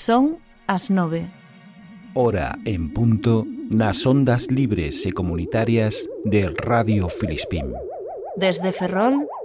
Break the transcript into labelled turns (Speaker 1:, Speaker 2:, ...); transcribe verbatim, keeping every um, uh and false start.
Speaker 1: Son as nove.
Speaker 2: Hora en punto nas ondas libres e comunitarias de Radio Filispín.
Speaker 1: Desde Ferrol